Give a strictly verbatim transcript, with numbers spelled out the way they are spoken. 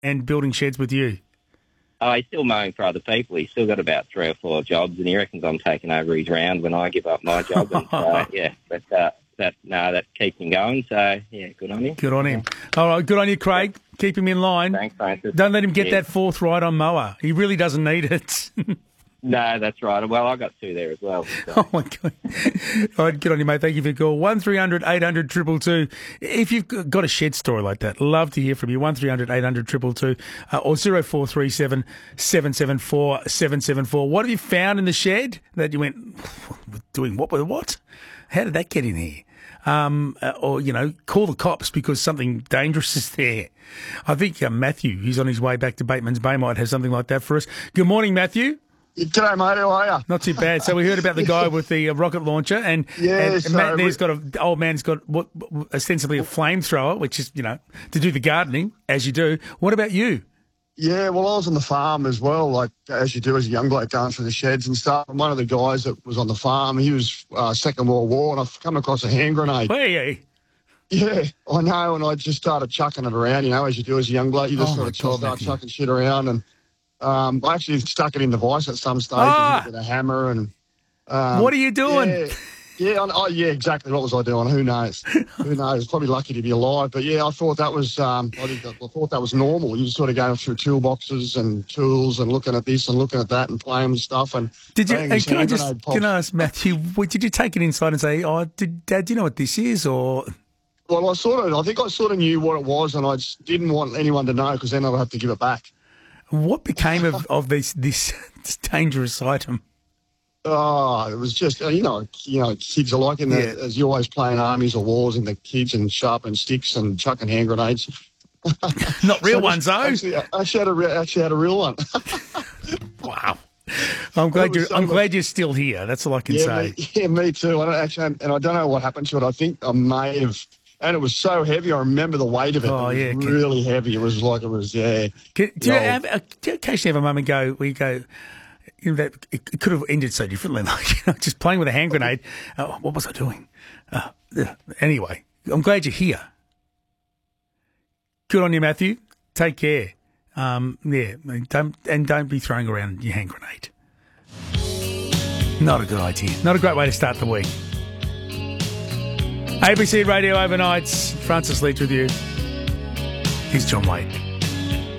and building sheds with you? Oh, he's still mowing for other people. He's still got about three or four jobs, and he reckons I'm taking over his round when I give up my job. And so, yeah, but uh, that no, that keeps him going. So, yeah, good on him. Good on him. All right, good on you, Craig. Keep him in line. Thanks, Francis. Don't let him get Yeah. that fourth right on mower. He really doesn't need it. No, that's right. Well, I got two there as well. So. Oh, my God. All right, good on you, mate. Thank you for your call. one three hundred eight hundred two two two. If you've got a shed story like that, love to hear from you. one three hundred eight hundred two two two uh, or zero four three seven seven seven four seven seven four. What have you found in the shed that you went, doing what with what? How did that get in here? Um, uh, or, you know, call the cops because something dangerous is there. I think uh, Matthew, who's on his way back to Bateman's Bay, might have something like that for us. Good morning, Matthew. G'day, mate. How are you? Not too bad. So we heard about the guy with the uh, rocket launcher, and, Yeah, and so Matt there's we- got a the old man's got what ostensibly a flamethrower, which is, you know, to do the gardening as you do. What about you? Yeah, well, I was on the farm as well, like as you do as a young bloke going through the sheds and stuff. And one of the guys that was on the farm, he was uh, Second World War, and I've come across a hand grenade. Hey, Yeah, I know, and I just started chucking it around, you know, as you do as a young bloke. You just Oh, sort my of God, start Matthew. chucking shit around. And um, I actually stuck it in the vice at some stage Ah! with a hammer. And um, what are you doing? Yeah, yeah, I, oh, yeah, exactly. What was I doing? Who knows? Who knows? Probably lucky to be alive. But yeah, I thought that was, um, I, think that, I thought that was normal. You just sort of going through toolboxes and tools and looking at this and looking at that and playing with stuff. And Did you? bang, Hey, this can I hand just grenade pops. can I ask Matthew? what- Did you take it inside and say, "Oh, did, Dad, do you know what this is?" Or Well, I sort of, I think I sort of knew what it was, and I just didn't want anyone to know because then I would have to give it back. what became of, of this this dangerous item? Oh, it was just, uh, you know, you know, kids are like in the, Yeah. as you always playing armies or wars in the kids and sharpening sticks and chucking hand grenades. Not real So ones, though. Actually, I actually had a, re- actually had a real one. Wow. I'm glad was you're. so I'm much- glad you're still here. That's all I can yeah, say. me, yeah, me too. I don't actually, and I don't know what happened to it. I think I may have, and it was so heavy. I remember the weight of it. Oh, it was yeah, can- really heavy. It was like it was, yeah. Can, do, you Yeah. have, uh, do you occasionally have a moment go where you go, you know, that it, it could have ended so differently, like, you know, just playing with a hand grenade. Oh, what was I doing? Uh, yeah. Anyway, I'm glad you're here. Good on you, Matthew. Take care. Um, yeah, don't, and don't be throwing around your hand grenade. Not a good idea. Not a great way to start the week. A B C Radio Overnights. Francis Leach with you. Here's John Wade.